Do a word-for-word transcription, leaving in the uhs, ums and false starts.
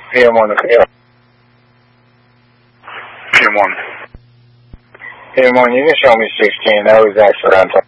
P M one to P M. P M one. P M one, you can show me sixteen. That was accidental.